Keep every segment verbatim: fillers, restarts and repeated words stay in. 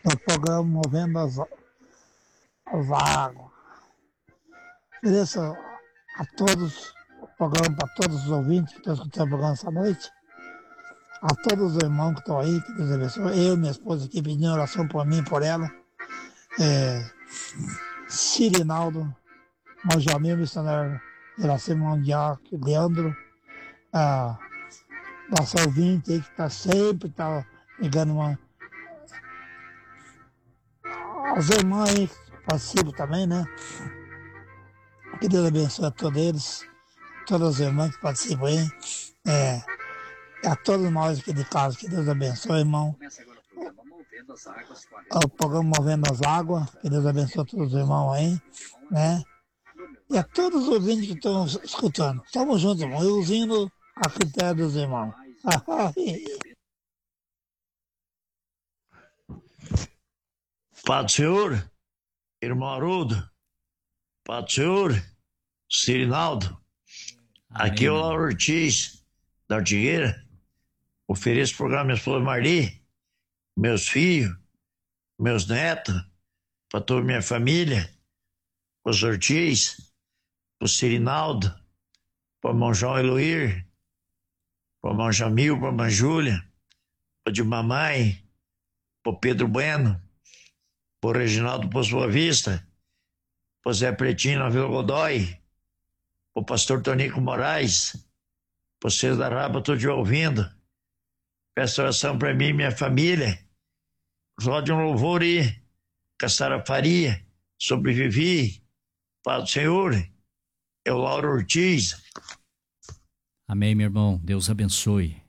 no programa Movendo as, as Águas. Ofereço a todos, o programa para todos os ouvintes que estão escutando o programa essa noite, a todos os irmãos que estão aí, que Deus abençoe. Eu e minha esposa aqui pedindo oração por mim e por ela. É, Cirinaldo, Manjamil, missionário Iracema Mundial, Leandro, a nossa ouvinte aí que está sempre tá ligando uma. As irmãs aí que participam também, né? Que Deus abençoe a todos eles, todas as irmãs que participam aí. É, a todos nós aqui de casa, que Deus abençoe, irmão. O programa Movendo as Águas, que Deus abençoe a todos os irmãos aí, né? E a todos os ouvintes que estão escutando. Estamos juntos, irmão. Eu usando a critério dos irmãos. Pai do Senhor, irmão Haroldo, Pai do Senhor, Cirinaldo, aqui é o Lauro Ortiz, da Ortigueira. Ofereço o programa Minha Esposa Marli, meus filhos, meus netos, para toda a minha família, os Ortiz, o Cirinaldo, para o irmão João Eloir, para o irmão Jamil, para a irmã Júlia, para de mamãe, para o Pedro Bueno, para o Reginaldo Poço Boa Vista, para o Zé Pretinho na Vila Godoy, para o pastor Tonico Moraes, para vocês da Raba, estou te ouvindo. Peço oração para mim e minha família. Rode um louvor aí, Caçara Faria, sobrevivi, Pai do Senhor, é o Lauro Ortiz. Amém, meu irmão, Deus abençoe.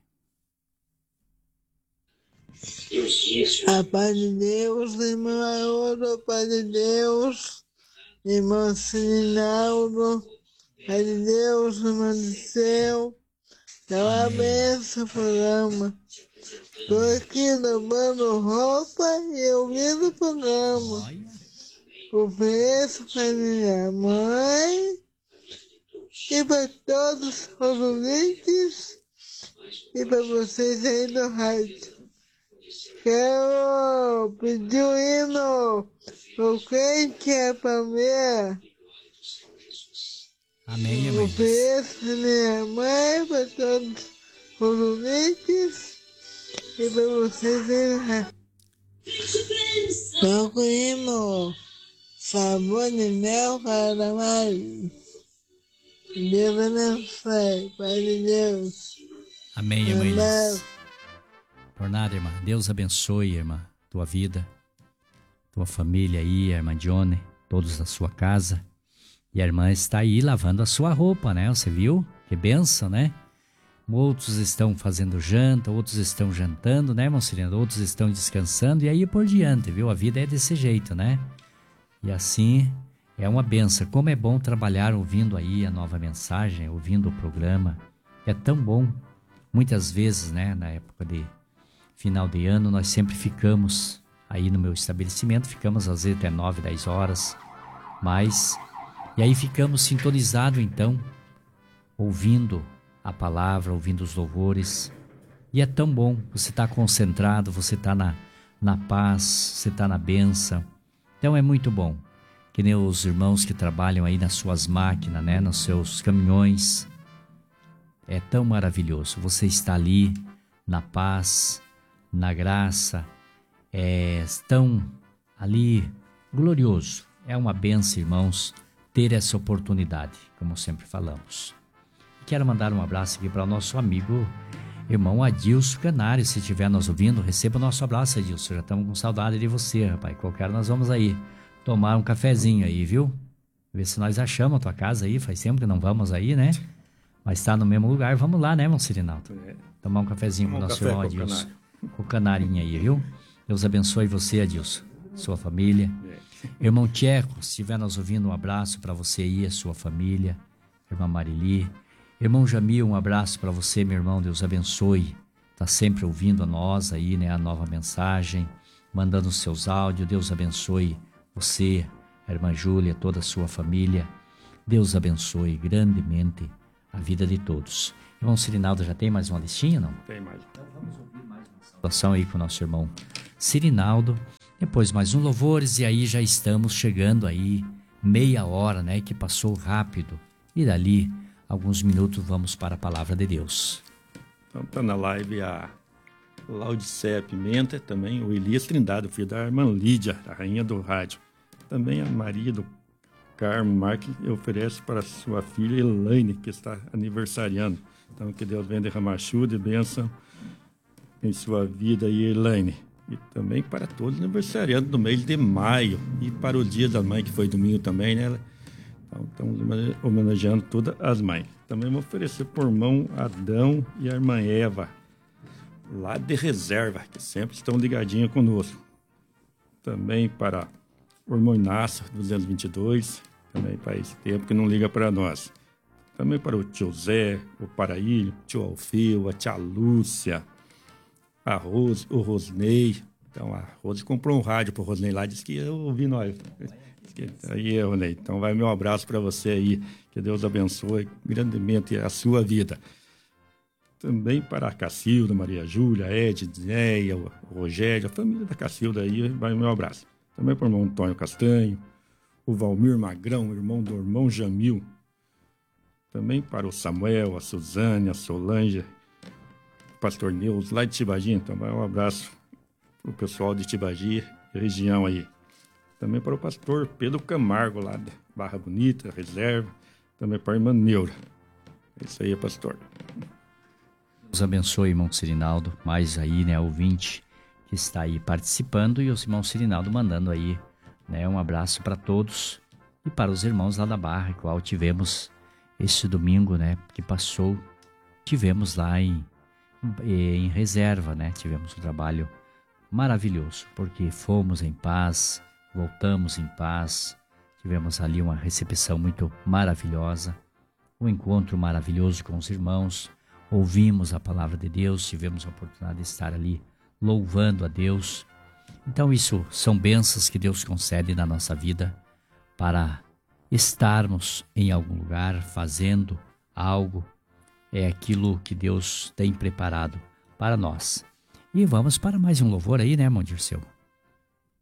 A paz de Deus, irmão Haroldo, a paz de Deus, irmão Cirinaldo, a paz de Deus, irmão do céu, dá uma benção pro programa. Estou aqui lavando roupa e ouvindo o programa. Ofereço para minha mãe e para todos os ouvintes e para vocês aí do rádio. Quero pedir o hino, o crente é para ver. Amém, minha mãe. Ofereço para minha mãe, para todos os ouvintes e para vocês aí do rádio. Toco o hino, sabor de mel para mais. Deus abençoe, Pai de Deus. Amém, irmã Elis. Amém. Por nada, irmã. Deus abençoe, irmã, tua vida, tua família aí, a irmã Johnny, todos da sua casa. E a irmã está aí lavando a sua roupa, né? Você viu? Que bênção, né? Outros estão fazendo janta, outros estão jantando, né, irmão Cirino? Outros estão descansando e aí por diante, viu? A vida é desse jeito, né? E assim é uma benção. Como é bom trabalhar ouvindo aí a nova mensagem, ouvindo o programa. É tão bom. Muitas vezes, né, na época de final de ano, nós sempre ficamos aí no meu estabelecimento, ficamos às vezes até nove, dez horas, mas, e aí ficamos sintonizados então, ouvindo a palavra, ouvindo os louvores, e é tão bom, você está concentrado, você está na, na paz, você está na bênção, então é muito bom, que nem os irmãos que trabalham aí nas suas máquinas, né, nos seus caminhões, é tão maravilhoso, você está ali na paz, na graça, é tão ali glorioso. É uma bênção, irmãos, ter essa oportunidade, como sempre falamos. Quero mandar um abraço aqui para o nosso amigo, irmão Adilson Canário. Se estiver nos ouvindo, receba o nosso abraço, Adilson. Já estamos com saudade de você, rapaz. Qualquer nós vamos aí tomar um cafezinho aí, viu? Ver se nós achamos a tua casa aí. Faz tempo que não vamos aí, né? Mas está no mesmo lugar. Vamos lá, né, irmão Cirinaldo? É. Tomar um cafezinho com o nosso irmão Adilson. Com o canarinho aí, viu? Deus abençoe você, Adilson, sua família. Irmão Tcheco, se estiver nos ouvindo, um abraço para você aí, a sua família. Irmã Marili. Irmão Jamil, um abraço para você, meu irmão. Deus abençoe. Está sempre ouvindo a nós aí, né? A nova mensagem, mandando os seus áudios. Deus abençoe você, a irmã Júlia, toda a sua família. Deus abençoe grandemente a vida de todos. Irmão Cirinaldo, já tem mais uma listinha, não? Tem mais. Então vamos ouvir mais uma saudação aí com o nosso irmão Cirinaldo. Depois mais um louvores e aí já estamos chegando aí, meia hora, né? Que passou rápido. E dali, alguns minutos, vamos para a palavra de Deus. Então tá na live a Laodiceia Pimenta, também o Elias Trindade, filho da irmã Lídia, a rainha do rádio. Também a Maria do Carmo Marques oferece para sua filha Elaine, que está aniversariando. Então que Deus venha derramar chuva e bênção em sua vida, e Elaine. E também para todos os aniversariantes do mês de maio. E para o Dia da Mãe, que foi domingo também, né? Então estamos homenageando todas as mães. Também vou oferecer por irmão Adão e a irmã Eva, lá de reserva, que sempre estão ligadinhos conosco. Também para o irmão Inácio, duzentos e vinte e dois, também para esse tempo que não liga para nós. Também para o tio Zé, o Paraílio, o tio Alfeu, a tia Lúcia, a Rose, o Rosnei. Então a Rose comprou um rádio para o Rosnei lá, disse que eu ouvi nós. Aí, Rosnei, então vai meu abraço para você aí, que Deus abençoe grandemente a sua vida. Também para a Cacilda, Maria Júlia, Ed, Zéia, o Rogério, a família da Cacilda aí, vai meu abraço. Também para o irmão Antônio Castanho, o Valmir Magrão, irmão do irmão Jamil. Também para o Samuel, a Suzane, a Solange, o pastor Neus, lá de Tibagi. Então vai um abraço para o pessoal de Tibagi, região aí. Também para o pastor Pedro Camargo, lá de Barra Bonita, Reserva. Também para a irmã Neura. É isso aí, pastor. Deus abençoe, irmão Cirinaldo, mais aí, né, ouvinte que está aí participando, e o irmão Cirinaldo mandando aí, né, um abraço para todos e para os irmãos lá da Barra, qual tivemos esse domingo, né, que passou, tivemos lá em, em reserva, né, tivemos um trabalho maravilhoso, porque fomos em paz, voltamos em paz, tivemos ali uma recepção muito maravilhosa, um encontro maravilhoso com os irmãos, ouvimos a palavra de Deus, tivemos a oportunidade de estar ali louvando a Deus. Então isso são bênçãos que Deus concede na nossa vida para estarmos em algum lugar fazendo algo, é aquilo que Deus tem preparado para nós. E vamos para mais um louvor aí, né, irmão Dirceu?